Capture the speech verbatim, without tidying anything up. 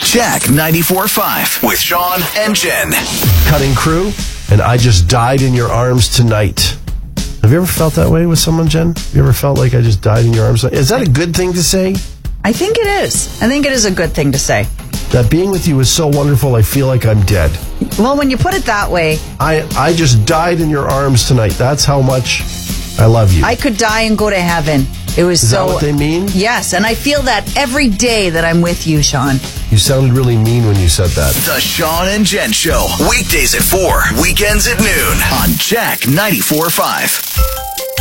Jack ninety-four point five with Sean and Jen. Cutting crew, and I just died in your arms tonight. Have you ever felt that way with someone, Jen? You ever felt like I just died in your arms? Is that a good thing to say? I think it is. I think it is a good thing to say. That being with you is so wonderful, I feel like I'm dead. Well, when you put it that way... I, I just died in your arms tonight. That's how much I love you. I could die and go to heaven. It was Is so... that what they mean? Yes, and I feel that every day that I'm with you, Sean. You sounded really mean when you said that. The Sean and Jen Show. Weekdays at four, weekends at noon on Jack ninety-four point five.